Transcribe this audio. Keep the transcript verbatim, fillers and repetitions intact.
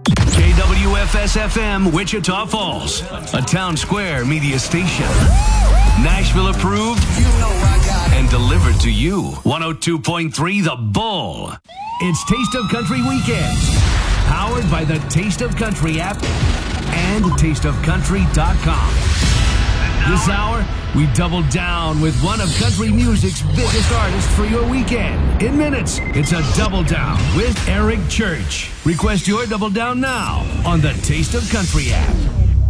K W F S F M, Wichita Falls, a Town Square media station. Nashville approved and delivered to you. one oh two point three The Bull. It's Taste of Country Weekends, powered by the Taste of Country app and taste of country dot com. This hour, we double down with one of country music's biggest artists for your weekend. In minutes, it's a double down with Eric Church. Request your double down now on the Taste of Country app.